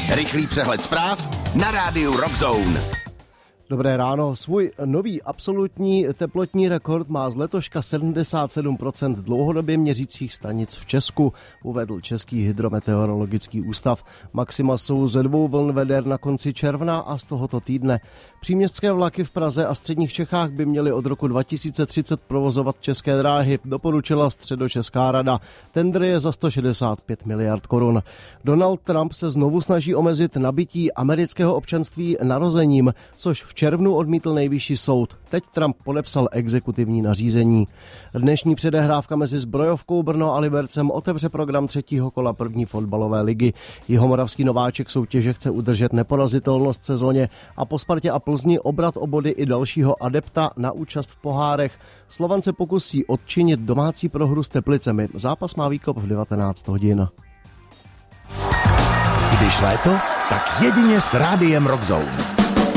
Rychlý přehled zpráv na rádiu Rockzone. Dobré ráno. Svůj nový absolutní teplotní rekord má z letoška 77% dlouhodobě měřících stanic v Česku, uvedl Český hydrometeorologický ústav. Maxima jsou ze 2 vln veder na konci června a z tohoto týdne. Příměstské vlaky v Praze a středních Čechách by měly od roku 2030 provozovat České dráhy, doporučila Středočeská rada. Tendr je za 165 miliard korun. Donald Trump se znovu snaží omezit nabití amerického občanství narozením, což v červnu odmítl nejvyšší soud. Teď Trump podepsal exekutivní nařízení. Dnešní předehrávka mezi Zbrojovkou Brno a Libercem otevře program 3. kola první fotbalové ligy. Jihomoravský nováček soutěže chce udržet neporazitelnost v sezóně a po Spartě a Plzni obrat o body i dalšího adepta na účast v pohárech. Slovan se pokusí odčinit domácí prohru s Teplicemi. Zápas má výkop v 19 hodin. Když léto, tak jedině s rádiem Rockzone.